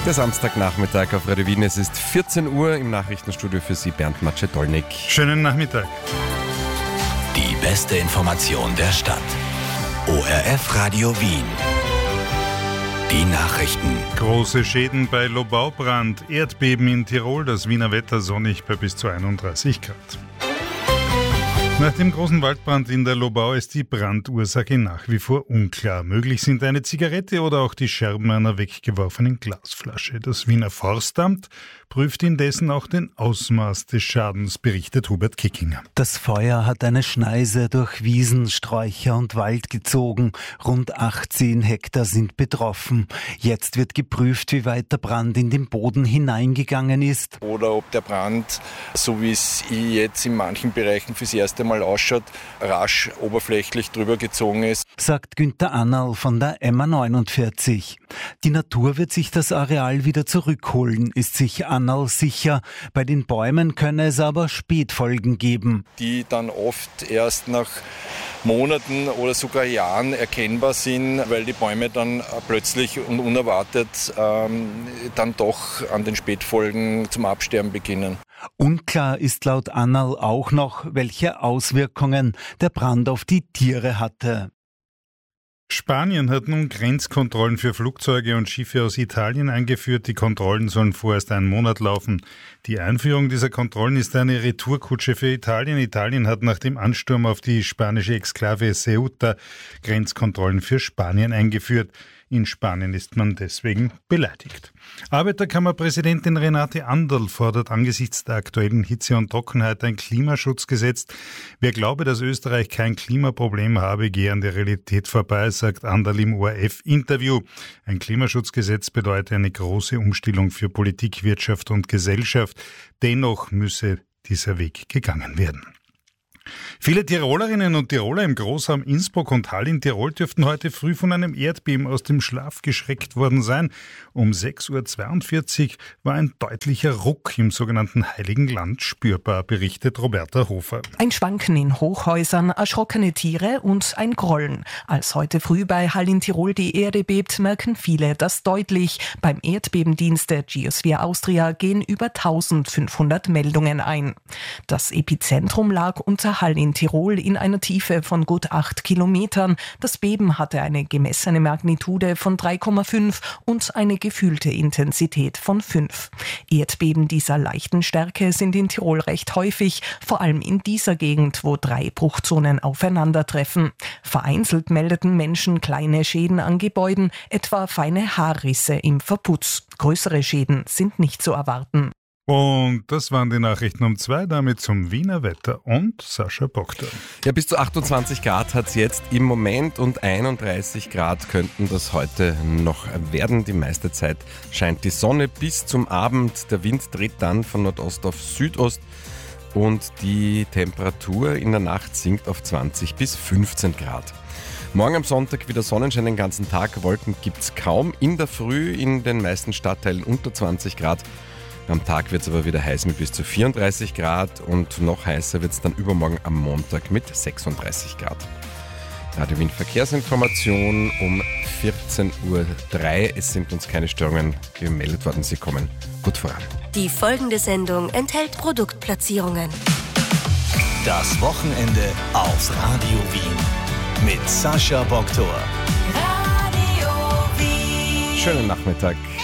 Der Samstagnachmittag auf Radio Wien. Es ist 14 Uhr, im Nachrichtenstudio für Sie Bernd Macedolnik. Schönen Nachmittag. Die beste Information der Stadt. ORF Radio Wien. Die Nachrichten. Große Schäden bei Lobaubrand, Erdbeben in Tirol, das Wiener Wetter sonnig bei bis zu 31 Grad. Nach dem großen Waldbrand in der Lobau ist die Brandursache nach wie vor unklar. Möglich sind eine Zigarette oder auch die Scherben einer weggeworfenen Glasflasche. Das Wiener Forstamt prüft indessen auch den Ausmaß des Schadens, berichtet Hubert Kickinger. Das Feuer hat eine Schneise durch Wiesen, Sträucher und Wald gezogen. Rund 18 Hektar sind betroffen. Jetzt wird geprüft, wie weit der Brand in den Boden hineingegangen ist. Oder ob der Brand, so wie es jetzt in manchen Bereichen fürs erste Mal ausschaut, rasch oberflächlich drüber gezogen ist. Sagt Günther Annerl von der MA49. Die Natur wird sich das Areal wieder zurückholen, ist sich Annerl sicher. Bei den Bäumen könne es aber Spätfolgen geben. Die dann oft erst nach Monaten oder sogar Jahren erkennbar sind, weil die Bäume dann plötzlich und unerwartet dann doch an den Spätfolgen zum Absterben beginnen. Unklar ist laut Annerl auch noch, welche Auswirkungen der Brand auf die Tiere hatte. Spanien hat nun Grenzkontrollen für Flugzeuge und Schiffe aus Italien eingeführt. Die Kontrollen sollen vorerst einen Monat laufen. Die Einführung dieser Kontrollen ist eine Retourkutsche für Italien. Italien hat nach dem Ansturm auf die spanische Exklave Ceuta Grenzkontrollen für Spanien eingeführt. In Spanien ist man deswegen beleidigt. Arbeiterkammerpräsidentin Renate Anderl fordert angesichts der aktuellen Hitze und Trockenheit ein Klimaschutzgesetz. Wer glaube, dass Österreich kein Klimaproblem habe, gehe an der Realität vorbei, sagt Anderl im ORF-Interview. Ein Klimaschutzgesetz bedeutet eine große Umstellung für Politik, Wirtschaft und Gesellschaft. Dennoch müsse dieser Weg gegangen werden. Viele Tirolerinnen und Tiroler im Großraum Innsbruck und Hall in Tirol dürften heute früh von einem Erdbeben aus dem Schlaf geschreckt worden sein. Um 6.42 Uhr war ein deutlicher Ruck im sogenannten Heiligen Land spürbar, berichtet Roberta Hofer. Ein Schwanken in Hochhäusern, erschrockene Tiere und ein Grollen. Als heute früh bei Hall in Tirol die Erde bebt, merken viele das deutlich. Beim Erdbebendienst der Geosphere Austria gehen über 1500 Meldungen ein. Das Epizentrum lag unter Hall in Tirol in einer Tiefe von gut 8 Kilometern. Das Beben hatte eine gemessene Magnitude von 3,5 und eine gefühlte Intensität von 5. Erdbeben dieser leichten Stärke sind in Tirol recht häufig, vor allem in dieser Gegend, wo 3 Bruchzonen aufeinandertreffen. Vereinzelt meldeten Menschen kleine Schäden an Gebäuden, etwa feine Haarrisse im Verputz. Größere Schäden sind nicht zu erwarten. Und das waren die Nachrichten um 2, damit zum Wiener Wetter und Sascha Bogdan. Ja, bis zu 28 Grad hat es jetzt im Moment und 31 Grad könnten das heute noch werden. Die meiste Zeit scheint die Sonne bis zum Abend. Der Wind dreht dann von Nordost auf Südost und die Temperatur in der Nacht sinkt auf 20 bis 15 Grad. Morgen am Sonntag wieder Sonnenschein den ganzen Tag. Wolken gibt's kaum. In der Früh in den meisten Stadtteilen unter 20 Grad. Am Tag wird es aber wieder heiß mit bis zu 34 Grad und noch heißer wird es dann übermorgen am Montag mit 36 Grad. Radio Wien Verkehrsinformation um 14.03 Uhr. Es sind uns keine Störungen gemeldet worden. Sie kommen gut voran. Die folgende Sendung enthält Produktplatzierungen. Das Wochenende auf Radio Wien mit Sascha Bogdan. Radio Wien. Schönen Nachmittag.